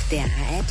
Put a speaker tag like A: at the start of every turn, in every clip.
A: Der ARD.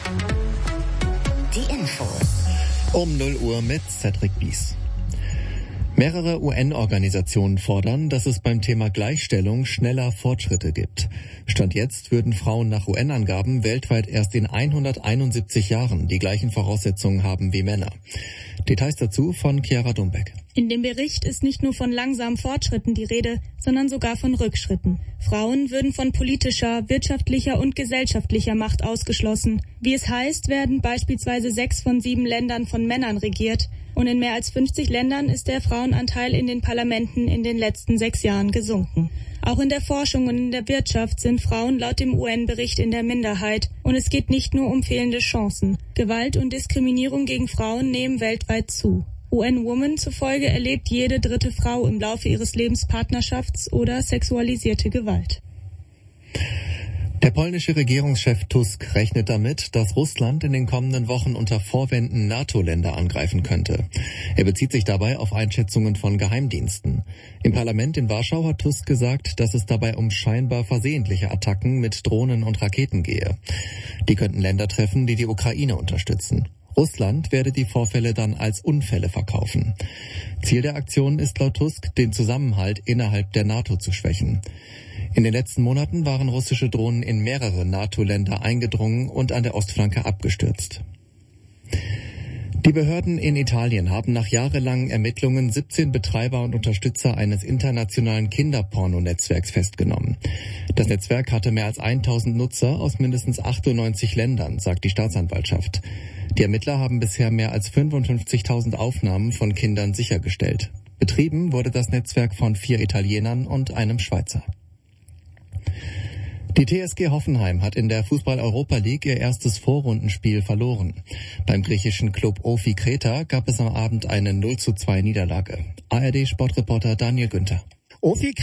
A: Die Infos.
B: Um 0 Uhr mit Cedric Bies. Mehrere UN-Organisationen fordern, dass es beim Thema Gleichstellung schneller Fortschritte gibt. Stand jetzt würden Frauen nach UN-Angaben weltweit erst in 171 Jahren die gleichen Voraussetzungen haben wie Männer. Details dazu von Chiara Dumbeck.
C: In dem Bericht ist nicht nur von langsamen Fortschritten die Rede, sondern sogar von Rückschritten. Frauen würden von politischer, wirtschaftlicher und gesellschaftlicher Macht ausgeschlossen. Wie es heißt, werden beispielsweise 6 von 7 Ländern von Männern regiert. Und in mehr als 50 Ländern ist der Frauenanteil in den Parlamenten in den letzten 6 Jahren gesunken. Auch in der Forschung und in der Wirtschaft sind Frauen laut dem UN-Bericht in der Minderheit. Und es geht nicht nur um fehlende Chancen. Gewalt und Diskriminierung gegen Frauen nehmen weltweit zu. UN Women zufolge erlebt jede 3. Frau im Laufe ihres Lebens Partnerschafts- oder sexualisierte Gewalt.
B: Der polnische Regierungschef Tusk rechnet damit, dass Russland in den kommenden Wochen unter Vorwänden NATO-Länder angreifen könnte. Er bezieht sich dabei auf Einschätzungen von Geheimdiensten. Im Parlament in Warschau hat Tusk gesagt, dass es dabei um scheinbar versehentliche Attacken mit Drohnen und Raketen gehe. Die könnten Länder treffen, die die Ukraine unterstützen. Russland werde die Vorfälle dann als Unfälle verkaufen. Ziel der Aktion ist laut Tusk, den Zusammenhalt innerhalb der NATO zu schwächen. In den letzten Monaten waren russische Drohnen in mehrere NATO-Länder eingedrungen und an der Ostflanke abgestürzt. Die Behörden in Italien haben nach jahrelangen Ermittlungen 17 Betreiber und Unterstützer eines internationalen Kinderporno-Netzwerks festgenommen. Das Netzwerk hatte mehr als 1000 Nutzer aus mindestens 98 Ländern, sagt die Staatsanwaltschaft. Die Ermittler haben bisher mehr als 55.000 Aufnahmen von Kindern sichergestellt. Betrieben wurde das Netzwerk von 4 Italienern und einem Schweizer. Die TSG Hoffenheim hat in der Fußball-Europa League ihr erstes Vorrundenspiel verloren. Beim griechischen Club Ofi Kreta gab es am Abend eine 0:2 Niederlage. ARD-Sportreporter Daniel Günther.
D: Ofi